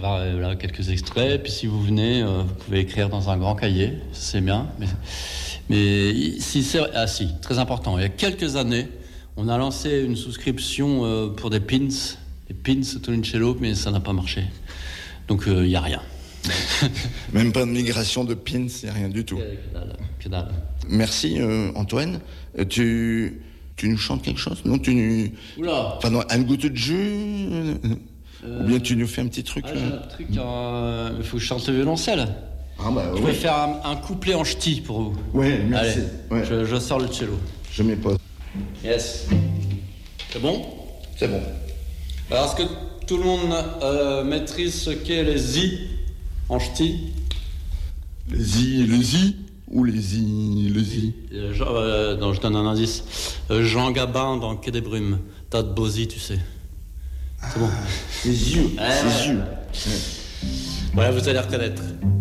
avoir là, quelques extraits. Puis si vous venez, vous pouvez écrire dans un grand cahier, c'est bien. Mais si, très important. Il y a quelques années, on a lancé une souscription pour des pins Tonicello, mais ça n'a pas marché. Donc il n'y a rien. Même pas de migration de pins, il n'y a rien du tout. Que dalle. Merci Antoine. Tu nous chantes quelque chose? Non, Oula. Pardon, un goutte de jus ou bien tu nous fais un petit truc j'ai un truc, il faut que je chante le violoncelle. Ah bah Je vais faire un couplet en ch'ti pour vous. Ouais, merci. Allez, ouais. je sors le cello. Je mets pas. Yes. C'est bon? C'est bon. Alors, est-ce que tout le monde maîtrise ce qu'est les i en ch'ti? Les i ou les i? Non, je donne un indice. Jean Gabin dans Quai des Brumes. Tas de beaux i, tu sais. C'est bon. Les yeux. Les yeux. Voilà, vous allez reconnaître.